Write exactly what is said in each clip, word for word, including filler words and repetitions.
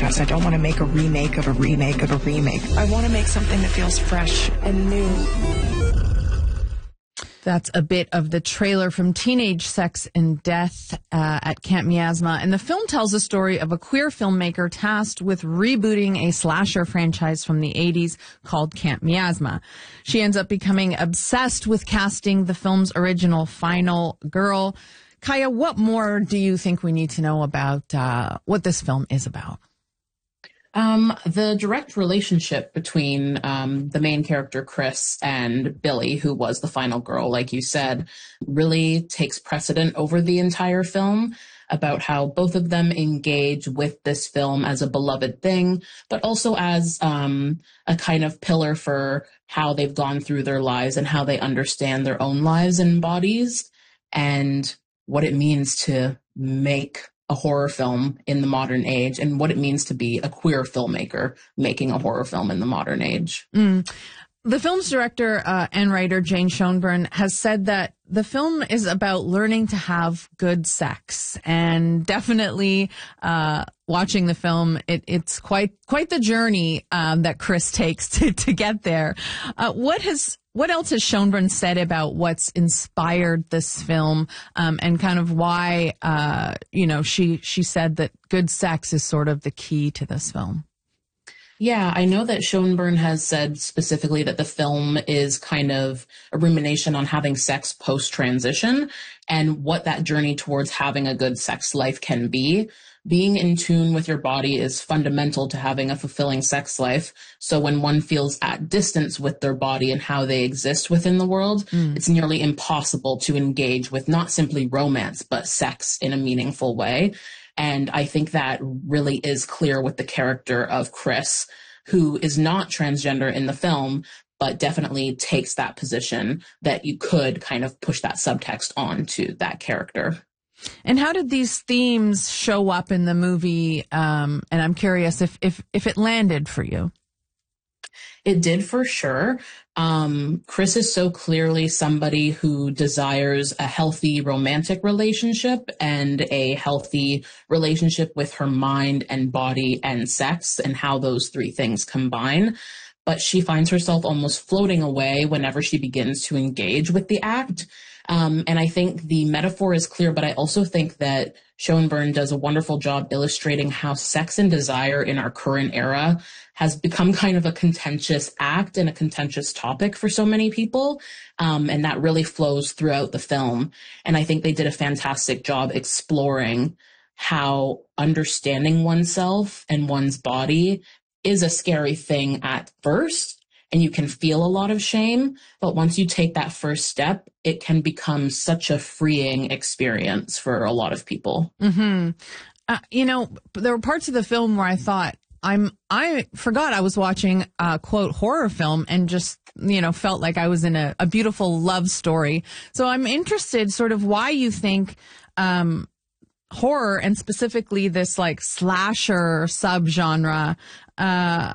us. I don't want to make a remake of a remake of a remake. I want to make something that feels fresh and new. That's a bit of the trailer from Teenage Sex and Death uh, at Camp Miasma. And the film tells the story of a queer filmmaker tasked with rebooting a slasher franchise from the eighties called Camp Miasma. She ends up becoming obsessed with casting the film's original final girl. Kaya, what more do you think we need to know about uh, what this film is about? Um, the direct relationship between um, the main character, Chris, and Billy, who was the final girl, like you said, really takes precedent over the entire film, about how both of them engage with this film as a beloved thing, but also as um, a kind of pillar for how they've gone through their lives and how they understand their own lives and bodies, and what it means to make a horror film in the modern age, and what it means to be a queer filmmaker making a horror film in the modern age. Mm. The film's director uh, and writer, Jane Schoenbrun, has said that the film is about learning to have good sex, and definitely uh, watching the film, it, it's quite quite the journey um, that Chris takes to, to get there. Uh, what has what else has Schoenbrun said about what's inspired this film, um, and kind of why uh, you know she she said that good sex is sort of the key to this film? Yeah, I know that Schoenbrun has said specifically that the film is kind of a rumination on having sex post-transition and what that journey towards having a good sex life can be. Being in tune with your body is fundamental to having a fulfilling sex life. So when one feels at distance with their body and how they exist within the world, mm. it's nearly impossible to engage with not simply romance, but sex in a meaningful way. And I think that really is clear with the character of Chris, who is not transgender in the film, but definitely takes that position that you could kind of push that subtext on to that character. And how did these themes show up in the movie? Um, and I'm curious if, if, if it landed for you. It did for sure. Um, Chris is so clearly somebody who desires a healthy romantic relationship and a healthy relationship with her mind and body and sex, and how those three things combine. But she finds herself almost floating away whenever she begins to engage with the act. Um, and I think the metaphor is clear, but I also think that Schoenbrun does a wonderful job illustrating how sex and desire in our current era has become kind of a contentious act and a contentious topic for so many people. Um, and that really flows throughout the film. And I think they did a fantastic job exploring how understanding oneself and one's body is a scary thing at first. And you can feel a lot of shame, but once you take that first step, it can become such a freeing experience for a lot of people. Mm-hmm. Uh, you know, there were parts of the film where I thought, I'm, I forgot I was watching a quote horror film and just, you know, felt like I was in a, a beautiful love story. So I'm interested sort of why you think, um, horror, and specifically this like slasher subgenre, uh,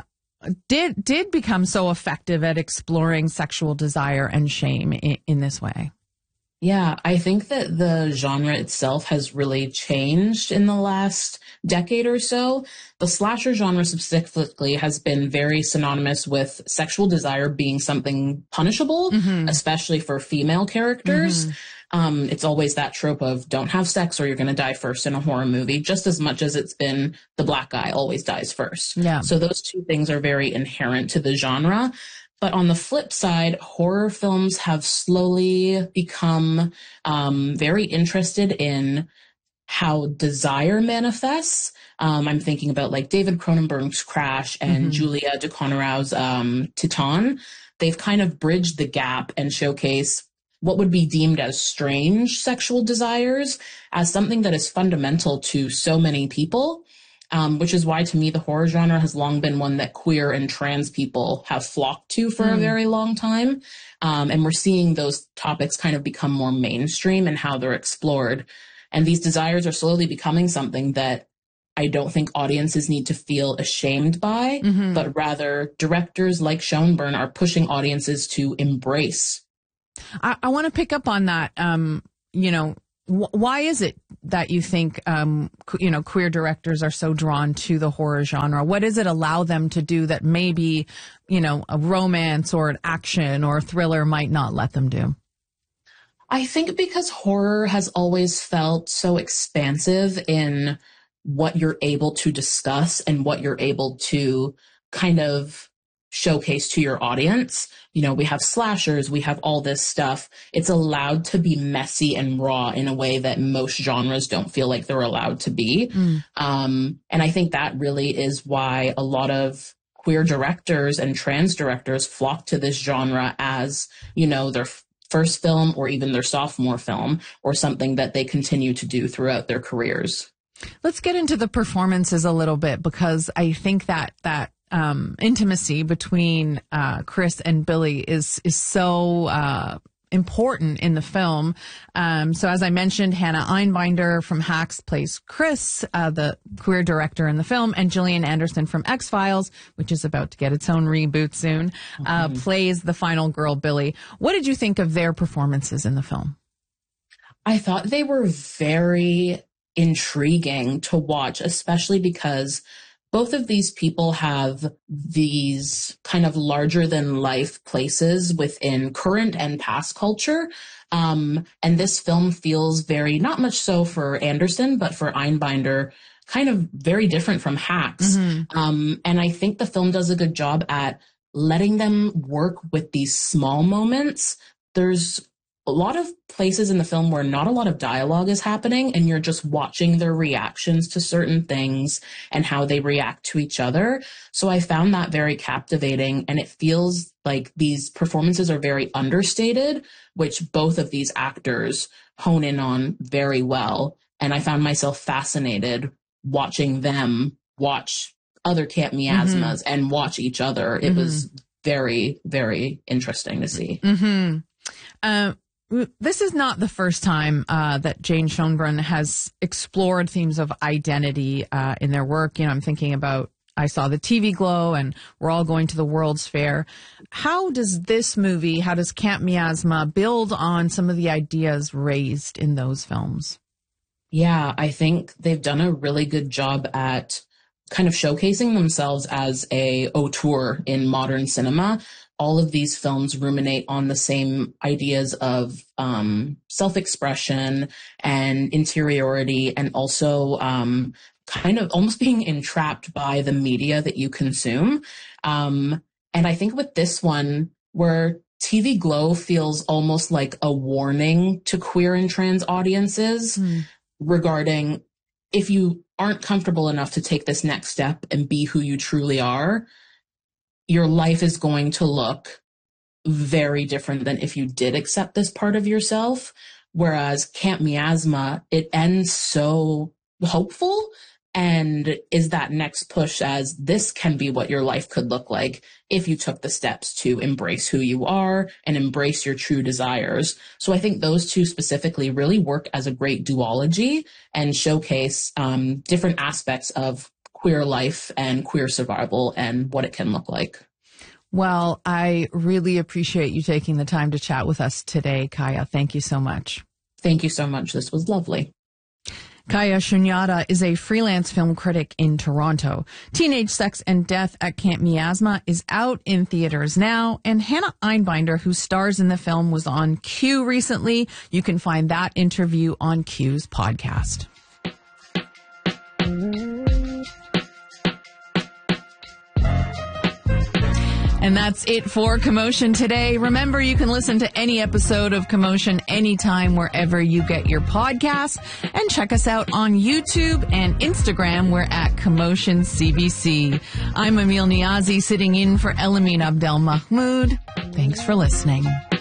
did did become so effective at exploring sexual desire and shame in, in this way. Yeah, I think that the genre itself has really changed in the last decade or so. The slasher genre specifically has been very synonymous with sexual desire being something punishable, mm-hmm. especially for female characters. Mm-hmm. Um, it's always that trope of don't have sex or you're going to die first in a horror movie, just as much as it's been the black guy always dies first. Yeah. So those two things are very inherent to the genre. But on the flip side, horror films have slowly become um, very interested in how desire manifests. Um, I'm thinking about like David Cronenberg's Crash and mm-hmm. Julia Ducournau's um, Titan. They've kind of bridged the gap and showcase what would be deemed as strange sexual desires as something that is fundamental to so many people, um, which is why, to me, the horror genre has long been one that queer and trans people have flocked to for mm. a very long time. Um, and we're seeing those topics kind of become more mainstream in how they're explored. And these desires are slowly becoming something that I don't think audiences need to feel ashamed by, mm-hmm. but rather directors like Schoenbrun are pushing audiences to embrace. I, I want to pick up on that. Um, you know, Why is it that you think, um, you know, queer directors are so drawn to the horror genre? What does it allow them to do that maybe, you know, a romance or an action or a thriller might not let them do? I think because horror has always felt so expansive in what you're able to discuss and what you're able to kind of showcase to your audience. You know, we have slashers, we have all this stuff. It's allowed to be messy and raw in a way that most genres don't feel like they're allowed to be. Mm. Um, and I think that really is why a lot of queer directors and trans directors flock to this genre as, you know, their f- first film or even their sophomore film, or something that they continue to do throughout their careers. Let's get into the performances a little bit, because I think that that Um, intimacy between uh, Chris and Billy is is so uh, important in the film. Um, so as I mentioned, Hannah Einbinder from Hacks plays Chris, uh, the queer director in the film, and Gillian Anderson from X-Files, which is about to get its own reboot soon, uh, mm-hmm. plays the final girl, Billy. What did you think of their performances in the film? I thought they were very intriguing to watch, especially because both of these people have these kind of larger than life places within current and past culture. Um, and this film feels very, not much so for Anderson, but for Einbinder, kind of very different from Hacks. Mm-hmm. Um, and I think the film does a good job at letting them work with these small moments. There's a lot of places in the film where not a lot of dialogue is happening, and you're just watching their reactions to certain things and how they react to each other. So I found that very captivating, and it feels like these performances are very understated, which both of these actors hone in on very well. And I found myself fascinated watching them watch other Camp Miasmas mm-hmm. and watch each other. It mm-hmm. was very, very interesting to see. Mm-hmm. Uh, This is not the first time uh, that Jane Schoenbrun has explored themes of identity uh, in their work. You know, I'm thinking about I Saw the T V Glow and We're All Going to the World's Fair. How does this movie, how does Camp Miasma build on some of the ideas raised in those films? Yeah, I think they've done a really good job at kind of showcasing themselves as a auteur in modern cinema. All of these films ruminate on the same ideas of um, self-expression and interiority, and also um, kind of almost being entrapped by the media that you consume. Um, and I think with this one, where T V Glow feels almost like a warning to queer and trans audiences mm. regarding, if you aren't comfortable enough to take this next step and be who you truly are, your life is going to look very different than if you did accept this part of yourself. Whereas Camp Miasma, it ends so hopeful and is that next push as this can be what your life could look like if you took the steps to embrace who you are and embrace your true desires. So I think those two specifically really work as a great duology and showcase um, different aspects of queer life and queer survival and what it can look like. Well, I really appreciate you taking the time to chat with us today, Kaya. Thank you so much. Thank you so much. This was lovely. Kaya Shunyata is a freelance film critic in Toronto. Teenage Sex and Death at Camp Miasma is out in theaters now, and Hannah Einbinder, who stars in the film, was on Q recently. You can find that interview on Q's podcast. And that's it for Commotion today. Remember, you can listen to any episode of Commotion anytime wherever you get your podcasts. And check us out on YouTube and Instagram. We're at Commotion C B C. I'm Emil Niazi, sitting in for Elamin Abdel Mahmoud. Thanks for listening.